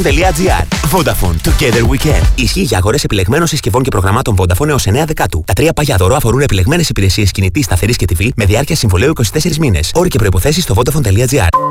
Vodafone Together Weekend. Ισχύει για αγορές επιλεγμένων συσκευών και προγραμμάτων Vodafone έως 9 Δεκάτου. Τα 3 παγιά δώρο αφορούν επιλεγμένες υπηρεσίες κινητής, σταθερής και TV με διάρκεια συμβολαίου 24 μήνες. Όροι και προϋποθέσεις στο Vodafone.gr.